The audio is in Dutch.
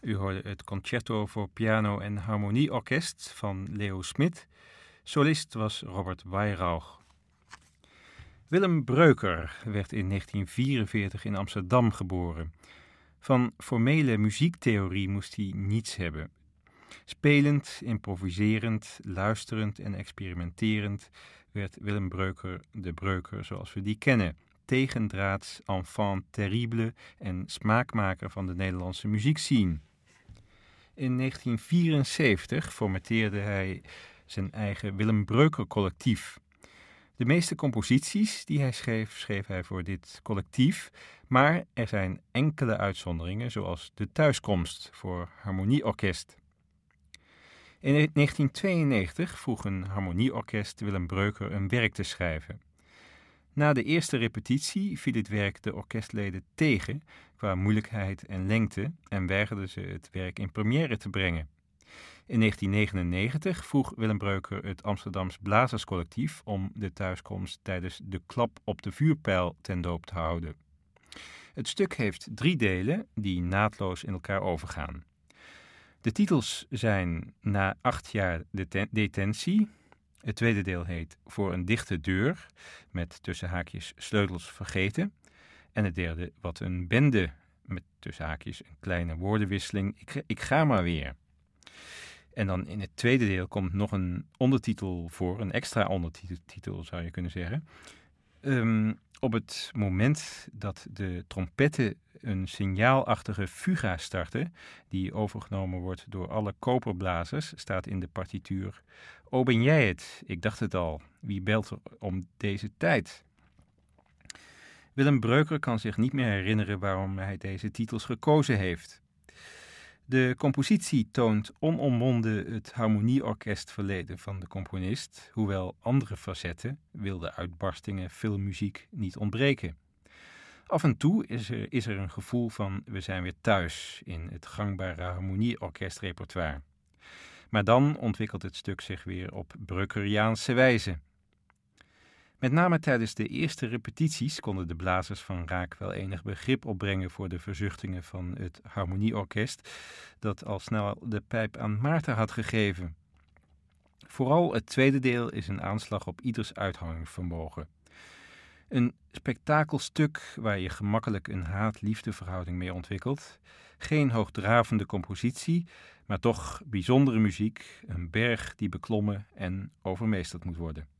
U hoorde het concerto voor piano en harmonieorkest van Leo Smit. Solist was Robert Weyrauch. Willem Breuker werd in 1944 in Amsterdam geboren. Van formele muziektheorie moest hij niets hebben. Spelend, improviserend, luisterend en experimenterend werd Willem Breuker de Breuker zoals we die kennen. Tegendraads, enfant terrible en smaakmaker van de Nederlandse muziekscene. In 1974 formateerde hij zijn eigen Willem Breuker collectief. De meeste composities die hij schreef hij voor dit collectief, maar er zijn enkele uitzonderingen, zoals De Thuiskomst voor harmonieorkest. In 1992 vroeg een harmonieorkest Willem Breuker een werk te schrijven. Na de eerste repetitie viel het werk de orkestleden tegen qua moeilijkheid en lengte en weigerden ze het werk in première te brengen. In 1999 vroeg Willem Breuker het Amsterdams Blazerscollectief om De Thuiskomst tijdens de klap op de vuurpijl ten doop te houden. Het stuk heeft 3 delen die naadloos in elkaar overgaan. De titels zijn Na 8 jaar detentie. Het tweede deel heet Voor een dichte deur, met tussen haakjes sleutels vergeten. En het derde Wat een bende, met tussen haakjes een kleine woordenwisseling. Ik ga maar weer. En dan in het tweede deel komt nog een ondertitel voor, een extra ondertitel zou je kunnen zeggen. Op het moment dat de trompetten een signaalachtige fuga starten, die overgenomen wordt door alle koperblazers, staat in de partituur: O, ben jij het? Ik dacht het al. Wie belt er om deze tijd? Willem Breuker kan zich niet meer herinneren waarom hij deze titels gekozen heeft. De compositie toont onomwonden het harmonieorkestverleden van de componist, hoewel andere facetten, wilde uitbarstingen, filmmuziek niet ontbreken. Af en toe is er een gevoel van we zijn weer thuis in het gangbare harmonieorkestrepertoire. Maar dan ontwikkelt het stuk zich weer op Breukeriaanse wijze. Met name tijdens de eerste repetities konden de blazers van Raak wel enig begrip opbrengen voor de verzuchtingen van het harmonieorkest, dat al snel de pijp aan Maarten had gegeven. Vooral het tweede deel is een aanslag op ieders uithoudingsvermogen. Een spektakelstuk waar je gemakkelijk een haat-liefdeverhouding mee ontwikkelt. Geen hoogdravende compositie, maar toch bijzondere muziek, een berg die beklommen en overmeesterd moet worden.